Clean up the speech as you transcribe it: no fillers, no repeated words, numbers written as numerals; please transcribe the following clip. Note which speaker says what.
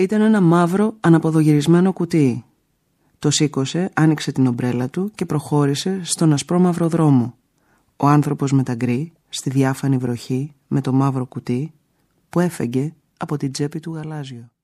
Speaker 1: ήταν ένα μαύρο αναποδογυρισμένο κουτί. Το σήκωσε, άνοιξε την ομπρέλα του και προχώρησε στον ασπρόμαυρο δρόμο. Ο άνθρωπος με τα γκρι, στη διάφανη βροχή, με το μαύρο κουτί, που έφεγγε από την τσέπη του γαλάζιο.